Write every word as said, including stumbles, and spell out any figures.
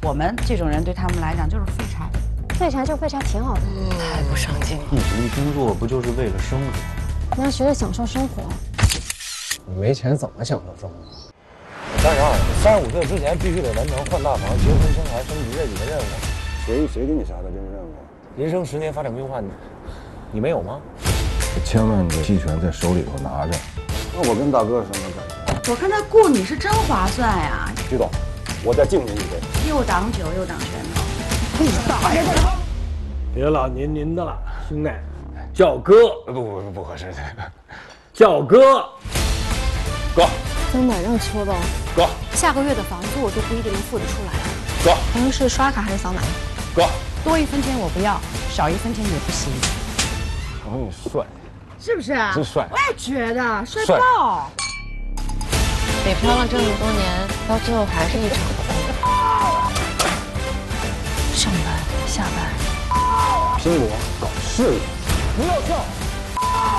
我们这种人对他们来讲就是废柴。 废柴就废柴挺好的， 太不上进了。 你努力工作不就是为了生活？ 你要学着享受生活。 你没钱怎么享受生活？ 三十二，三十五岁之前必须得完成换大房、结婚、生孩、升级这几个任务。 谁谁给你下的这个任务？ 人生十年发展规划，你你没有吗？ 千万的期权在手里头拿着。那我跟大哥什么感我看他雇你是真划算呀！ 觉？徐总，我再敬您一杯。 又挡酒又挡拳头。 大爷！ 别老您您的了，兄弟，叫哥。 不不不不合适， 叫哥。 哥。 真的让戳到。 哥。 下个月的房租我都不一定能付得出来。 哥。 您是刷卡还是扫码？ 哥。 多一分钱我不要，少一分钱也不行。 我说你帅， 是不是啊？ 真帅。 我也觉得帅帅爆。 北漂了这么多年，到最后还是一场空。上班下班， 拼搏搞事业，不要笑。